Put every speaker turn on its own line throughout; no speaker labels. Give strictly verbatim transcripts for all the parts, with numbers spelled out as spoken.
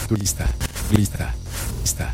tu lista, lista, lista,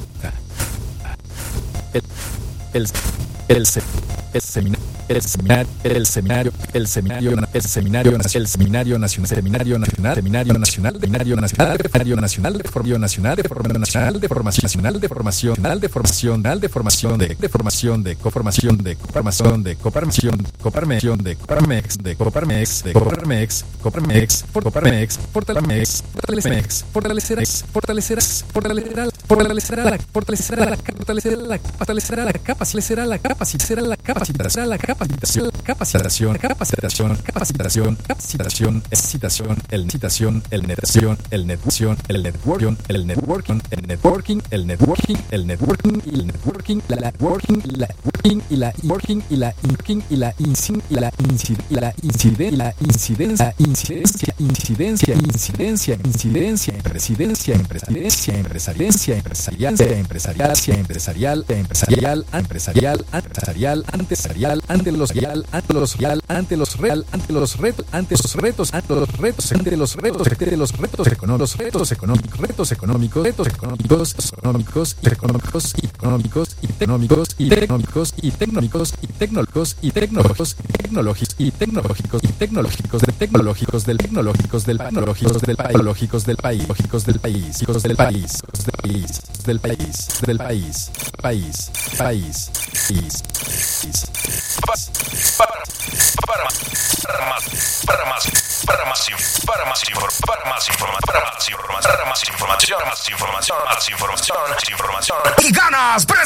el, el, el, el seminario, el seminario, el seminario, el seminario, el seminario, el seminario nacional, seminario nacional, seminario nacional, seminario nacional, seminario nacional, de formación nacional, de formación nacional, de formación nacional, de formación nacional, de formación nacional, de formación de de formación de coformación de coparmación de coparmación, coparmación de coparmex, de coparmex, de coparmex, coparmex, coparmex, fortalemex, fortalemex, fortalecerás, fortalecerás, fortalecerá, fortalecerá la, fortalecerá la, fortalecerá la, fortalecerá la capacidad, la capacidad, la capacitación, la capacitación, capacitación, capacitación, capacitación, capacitación, excitación, el citación, el netación, el networking, el networking, el networking, el networking, el networking, el networking, el networking, la networking, la networking y la working y la inking y la insin y la incid y la inciden la incidencia, incidencia, incidencia, incidencia, incidencia, presidencia, empresidencia, empresariancia, empresarial, empresarial, empresarial, empresarial, empresarial, empresarial, empresarial, ante los real, ante los real, ante los real, ante los retos, ante los retos, ante los retos, ante los retos, ante los retos económicos, retos económicos, retos económicos, retos económicos, económicos, económicos, económicos, económicos, económicos, y tecnológicos, y tecnológicos, y tecnológicos, tecnológicos, y tecnológicos, y tecnológicos, de tecnológicos del tecnológicos del tecnológicos del país, lógicos del país, lógicos del país, hijos del país, del país, del país, del país, país, país, país, país.
Para, para, para más, para más, para más, para más, para más información, para más información, para más información, más información, más información, más información, y ganas.